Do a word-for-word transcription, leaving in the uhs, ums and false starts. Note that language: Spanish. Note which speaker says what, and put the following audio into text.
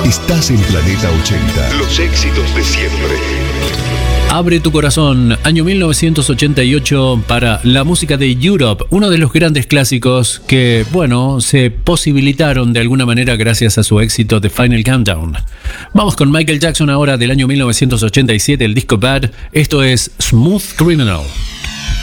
Speaker 1: Estás en Planeta ochenta. Los éxitos de siempre.
Speaker 2: Abre tu corazón, año mil novecientos ochenta y ocho, para la música de Europe, uno de los grandes clásicos que, bueno, se posibilitaron de alguna manera gracias a su éxito The Final Countdown. Vamos con Michael Jackson ahora, del año mil novecientos ochenta y siete, el disco Bad. Esto es Smooth Criminal.